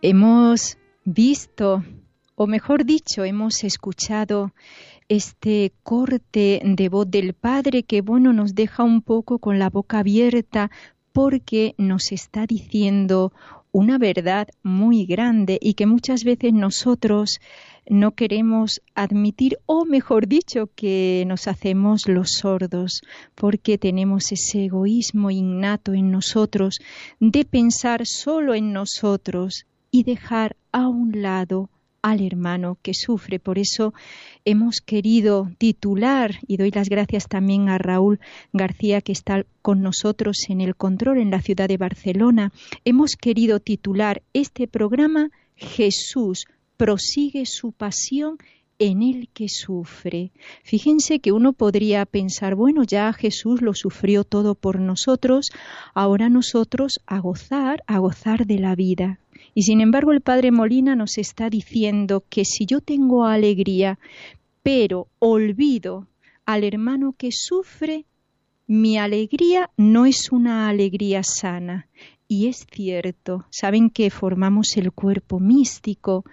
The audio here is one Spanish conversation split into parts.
Hemos visto, o mejor dicho, hemos escuchado este corte de voz del Padre que, nos deja un poco con la boca abierta porque nos está diciendo una verdad muy grande y que muchas veces nosotros no queremos admitir, o mejor dicho, que nos hacemos los sordos porque tenemos ese egoísmo innato en nosotros de pensar solo en nosotros y dejar a un lado al hermano que sufre. Por eso hemos querido titular, y doy las gracias también a Raúl García, que está con nosotros en el control en la ciudad de Barcelona, hemos querido titular este programa Jesús prosigue su pasión en el que sufre. Fíjense que uno podría pensar, ya Jesús lo sufrió todo por nosotros, ahora nosotros a gozar de la vida. Y sin embargo el Padre Molina nos está diciendo que si yo tengo alegría, pero olvido al hermano que sufre, mi alegría no es una alegría sana. Y es cierto, saben que formamos el cuerpo místico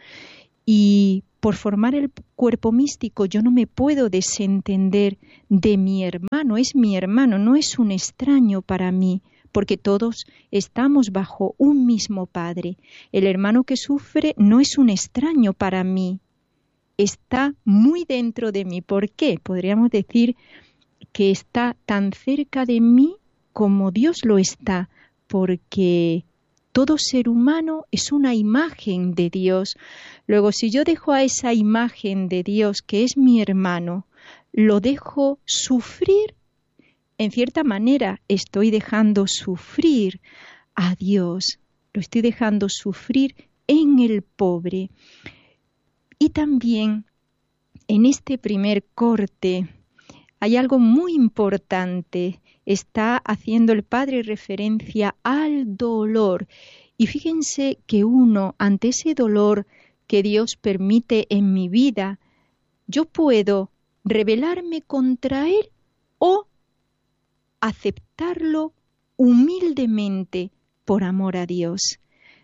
y por formar el cuerpo místico yo no me puedo desentender de mi hermano, es mi hermano, no es un extraño para mí, porque todos estamos bajo un mismo Padre. El hermano que sufre no es un extraño para mí, está muy dentro de mí. ¿Por qué? Podríamos decir que está tan cerca de mí como Dios lo está, porque todo ser humano es una imagen de Dios. Luego, si yo dejo a esa imagen de Dios, que es mi hermano, lo dejo sufrir, en cierta manera estoy dejando sufrir a Dios, lo estoy dejando sufrir en el pobre. Y también en este primer corte hay algo muy importante. Está haciendo el Padre referencia al dolor. Y fíjense que uno, ante ese dolor que Dios permite en mi vida, yo puedo rebelarme contra Él o aceptarlo humildemente por amor a Dios.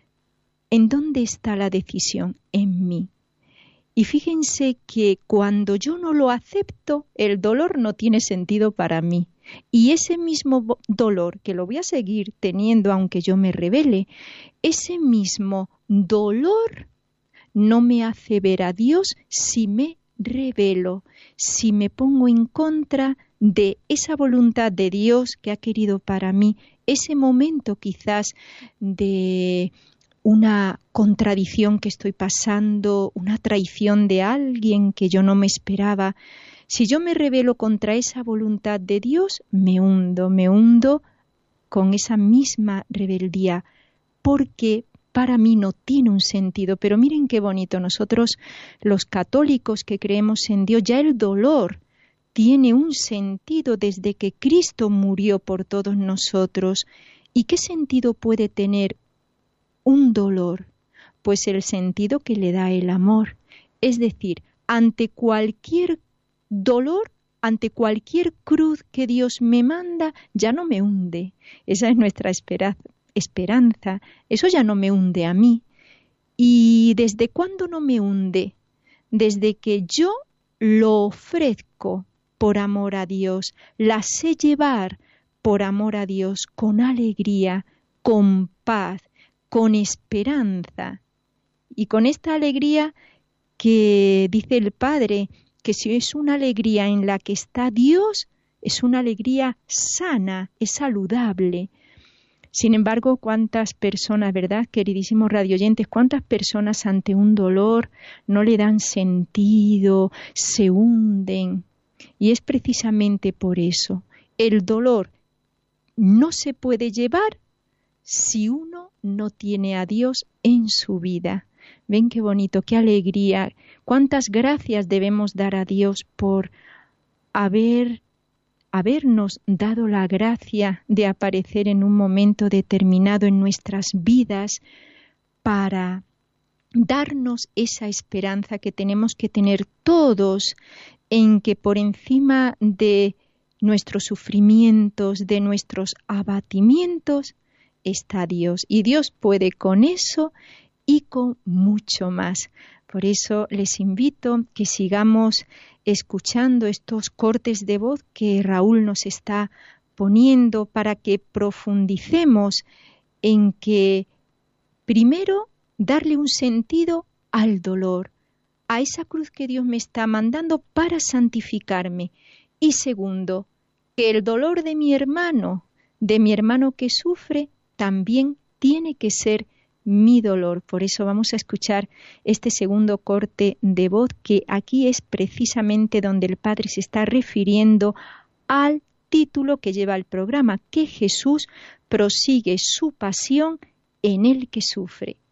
¿En dónde está la decisión? En mí. Y fíjense que cuando yo no lo acepto, el dolor no tiene sentido para mí. Y ese mismo dolor, que lo voy a seguir teniendo aunque yo me rebele, ese mismo dolor no me hace ver a Dios si me rebelo, si me pongo en contra de esa voluntad de Dios que ha querido para mí, ese momento quizás de una contradicción que estoy pasando, una traición de alguien que yo no me esperaba. Si yo me rebelo contra esa voluntad de Dios, me hundo con esa misma rebeldía, porque para mí no tiene un sentido. Pero miren qué bonito, nosotros los católicos que creemos en Dios, ya el dolor tiene un sentido desde que Cristo murió por todos nosotros. ¿Y qué sentido puede tener un dolor? Pues el sentido que le da el amor. Es decir, ante cualquier dolor, ante cualquier cruz que Dios me manda, ya no me hunde. Esa es nuestra esperanza. Eso ya no me hunde a mí. ¿Y desde cuándo no me hunde? Desde que yo lo ofrezco por amor a Dios, la sé llevar por amor a Dios, con alegría, con paz, con esperanza. Y con esta alegría que dice el Padre, que si es una alegría en la que está Dios, es una alegría sana, es saludable. Sin embargo, cuántas personas, ¿verdad, queridísimos radioyentes? Cuántas personas ante un dolor no le dan sentido, se hunden. Y es precisamente por eso. El dolor no se puede llevar si uno no tiene a Dios en su vida. Ven qué bonito, qué alegría, cuántas gracias debemos dar a Dios por habernos dado la gracia de aparecer en un momento determinado en nuestras vidas para darnos esa esperanza que tenemos que tener todos, en que por encima de nuestros sufrimientos, de nuestros abatimientos, está Dios. Y Dios puede con eso y con mucho más. Por eso les invito que sigamos escuchando estos cortes de voz que Raúl nos está poniendo para que profundicemos en que primero darle un sentido al dolor, a esa cruz que Dios me está mandando para santificarme. Y segundo, que el dolor de mi hermano que sufre, también tiene que ser mi dolor. Por eso vamos a escuchar este segundo corte de voz, que aquí es precisamente donde el Padre se está refiriendo al título que lleva el programa, que Jesús prosigue su pasión en el que sufre.